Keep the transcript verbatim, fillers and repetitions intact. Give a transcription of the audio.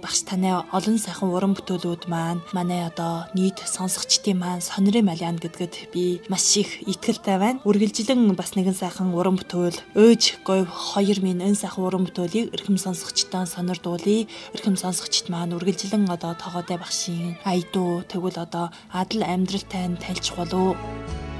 багш таны олон сайхан уран бүтээлүүд маань манай одоо нийт сонсогчдын маань сонирын малиан гэдгэд би маш их итгэлтэй байна. Үргэлжлэн бас нэгэн сайхан уран бүтээл өөж говь хоёр минь энэ сайхан уран бүтээлийг эрхэм сонсогчдоо сонирдуулъя. Эрхэм сонсогчд маань үргэлжлэн одоо тогоотой багшийн айдуу тэгвэл одоо адал амьдралтай тайлж болов.